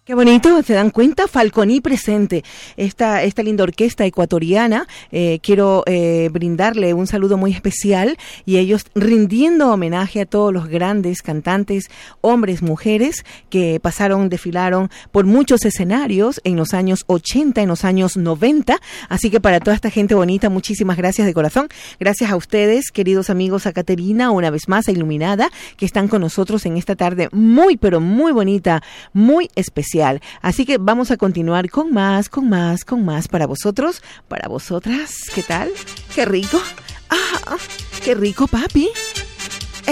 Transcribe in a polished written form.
Qué bonito, ¿se dan cuenta? Falconí presente, esta linda orquesta ecuatoriana. Quiero brindarle un saludo muy especial y ellos rindiendo homenaje a todos los grandes cantantes, hombres, mujeres, que desfilaron por muchos escenarios en los años 80, en los años 90. Así que para toda esta gente bonita, muchísimas gracias de corazón. Gracias a ustedes, queridos amigos, a Caterina, una vez más, a Iluminada, que están con nosotros en esta tarde muy, pero muy bonita, muy especial. Así que vamos a continuar con más para vosotros, para vosotras. ¿Qué tal? ¡Qué rico! ¡Ah! ¡Qué rico, papi!